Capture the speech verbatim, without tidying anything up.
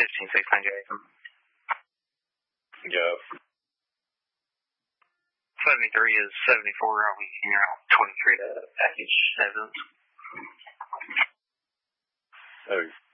fifteen six nine Jason. Go. seventy-three is seventy-four. I'll be here on twenty-three to package evidence. Oh.